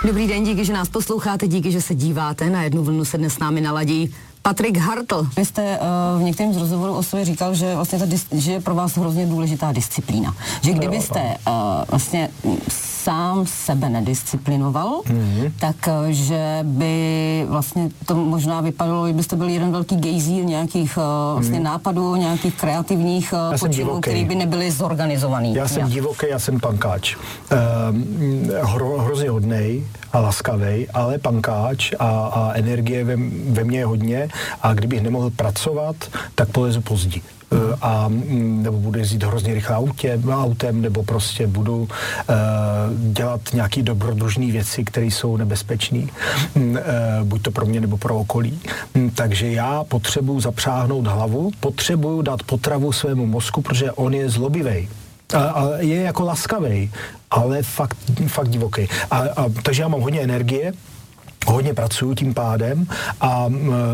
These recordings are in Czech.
Dobrý den, díky, že nás posloucháte, díky, že se díváte. Na Jednu vlnu se dnes s námi naladí Patrik Hartl. Vy jste v některém z rozhovorů o sobě říkal, že vlastně že je pro vás hrozně důležitá disciplína. Že kdybyste vlastně sám sebe nedisciplinoval, tak že by vlastně to možná vypadalo, že byste byl jeden velký gejzír nějakých vlastně nápadů, nějakých kreativních počinů, které by nebyly zorganizovaný. Já jsem divoký, já jsem pankáč. Hrozně hodnej a laskavej, ale pankáč a energie ve mně je hodně a kdybych nemohl pracovat, tak polezu pozdě. Nebo budu jezdit hrozně rychle autem, nebo prostě budu dělat nějaké dobrodružné věci, které jsou nebezpečné, buď to pro mě, nebo pro okolí. Takže já potřebuji zapřáhnout hlavu, potřebuji dát potravu svému mozku, protože on je zlobivej. A je jako laskavej, ale fakt divoký. Takže já mám hodně energie, hodně pracuju tím pádem a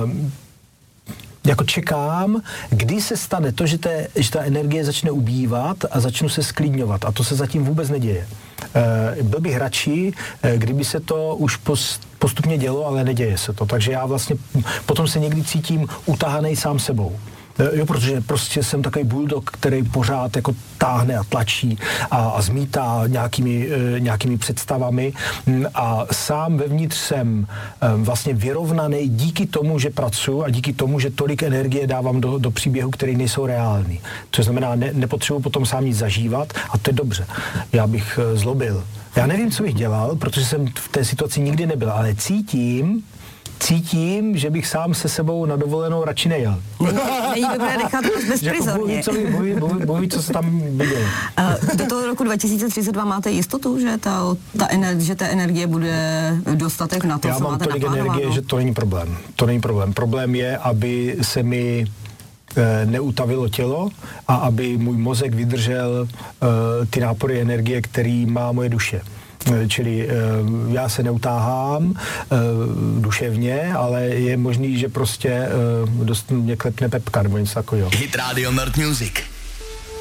jako čekám, kdy se stane to, že ta energie začne ubývat a začnu se sklidňovat. A to se zatím vůbec neděje. Byl bych radši, kdyby se to už postupně dělo, ale neděje se to. Takže já vlastně potom se někdy cítím utahanej sám sebou. Jo, protože prostě jsem takový bulldog, který pořád jako táhne a tlačí a zmítá nějakými představami a sám vevnitř jsem vlastně vyrovnaný díky tomu, že pracuji a díky tomu, že tolik energie dávám do příběhu, který nejsou reální. To znamená, nepotřebuji potom sám nic zažívat a to je dobře. Já bych zlobil. Já nevím, co bych dělal, protože jsem v té situaci nikdy nebyl, ale cítím, že bych sám se sebou na dovolenou radši nejel. Není dobré nechat to bezprizorně. Bůh co se tam vidělo. Do toho roku 2032 máte jistotu, že té energie bude dostatek na to, co máte naplánováno? Já mám tolik energie, že to není problém. To není problém. Problém je, aby se mi neutavilo tělo a aby můj mozek vydržel ty nápory energie, který má moje duše. Čili já se neutáhám duševně, ale je možný, že prostě mě klepne pepka nebo něco takového. Hit Radio Nord Music.